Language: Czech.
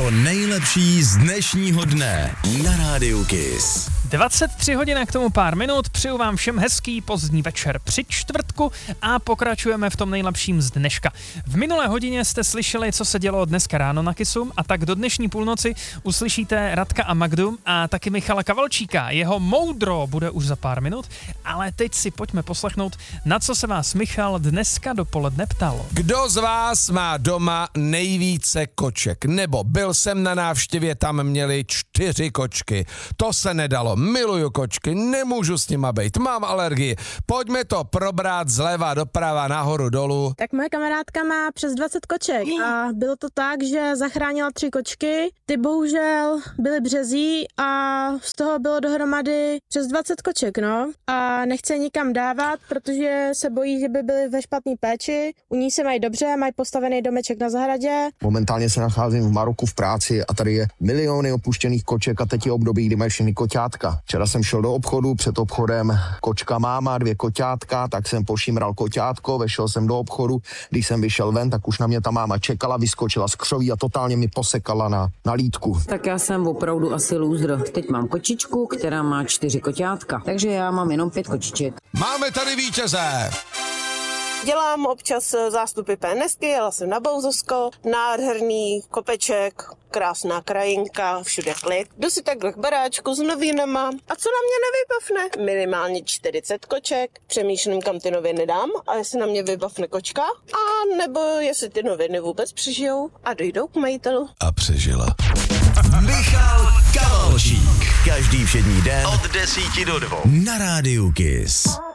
To nejlepší z dnešního dne na Rádiu Kiss. 23 hodin a k tomu pár minut. Přeju vám všem hezký pozdní večer při čtvrtku a pokračujeme v tom nejlepším z dneška. V minulé hodině jste slyšeli, co se dělo dneska ráno na Kissu, a tak do dnešní půlnoci uslyšíte Radka a Magdu a taky Michala Kavalčíka. Jeho moudro bude už za pár minut, ale teď si pojďme poslechnout, na co se vás Michal dneska dopoledne ptal. Kdo z vás má doma nejvíce koček? Nebo byl jsem na návštěvě, tam měli 4 kočky. To se nedalo. Miluju kočky, nemůžu s nima bejt, mám alergii. Pojďme to probrat zleva doprava, nahoru dolů. Tak moje kamarádka má přes 20 koček a bylo to tak, že zachránila 3 kočky, ty bohužel byly březí a z toho bylo dohromady přes 20 koček, no. A nechce je nikam dávat, protože se bojí, že by byly ve špatné péči. U ní se mají dobře, mají postavený domeček na zahradě. Momentálně se nacházím v Maroku v práci a tady je miliony opuštěných koček a teď je období, kdy mají všechny koťátka. Včera jsem šel do obchodu, před obchodem kočka máma, 2 koťátka, tak jsem pošimral koťátko, vešel jsem do obchodu, když jsem vyšel ven, tak už na mě ta máma čekala, vyskočila z křoví a totálně mi posekala na lítku. Tak já jsem opravdu asi lůzdr. Teď mám kočičku, která má 4 koťátka, takže já mám jenom 5 kočiček. Máme tady vítěze! Dělám občas zástupy PNSky, jela jsem na Bouzovsko, nádherný kopeček, krásná krajinka, všude klid. Jdu si takhle k baráčku s novinama a co na mě nevybavne? Minimálně 40 koček, přemýšlím, kam ty noviny dám a jestli na mě vybavne kočka, a nebo jestli ty noviny vůbec přežijou a dojdou k majitelu. A přežila. Michal Kavalčík. Každý všední den od 10 do 2 na Rádiu Kiss.